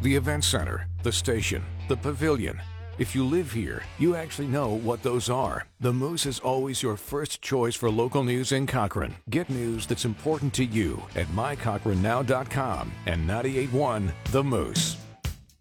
the event center, the station, the pavilion. If you live here, you actually know what those are. The Moose is always your first choice for local news in Cochrane. Get news that's important to you at mycochranow.com and 98.1 The Moose.